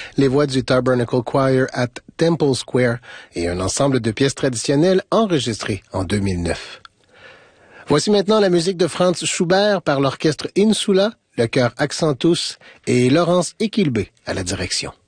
les voix du Tabernacle Choir at Temple Square et un ensemble de pièces traditionnelles enregistrées en 2009. Voici maintenant la musique de Franz Schubert par l'orchestre Insula, le chœur Accentus et Laurence Equilbé à la direction.